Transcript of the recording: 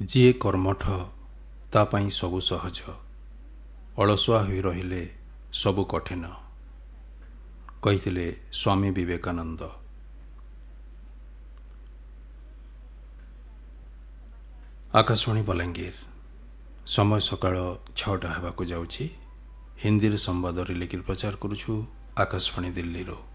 ଯିଏ କର୍ମଠ ତା ପାଇଁ ସବୁ ସହଜ, ଅଳସୁଆ ହୋଇ ରହିଲେ ସବୁ କଠିନ, କହିଥିଲେ ସ୍ୱାମୀ ବିବେକାନନ୍ଦ। ଆକାଶବାଣୀ ବଲାଙ୍ଗୀର। ସମୟ ସକାଳ 6ଟା ହେବାକୁ ଯାଉଛି। ହିନ୍ଦୀରେ ସମ୍ବାଦ ରିଲେକି ପ୍ରଚାର କରୁଛୁ ଆକାଶବାଣୀ ଦିଲ୍ଲୀରୁ।